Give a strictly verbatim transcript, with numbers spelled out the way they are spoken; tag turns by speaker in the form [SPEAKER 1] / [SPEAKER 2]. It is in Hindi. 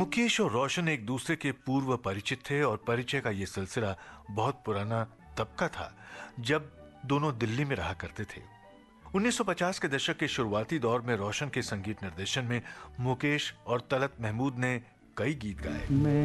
[SPEAKER 1] मुकेश और रोशन एक दूसरे के पूर्व परिचित थे और परिचय का यह सिलसिला बहुत पुराना तब का था जब दोनों दिल्ली में रहा करते थे। उन्नीस सौ पचास के दशक के शुरुआती दौर में रोशन के संगीत निर्देशन में मुकेश और तलत महमूद ने कई गीत गाए।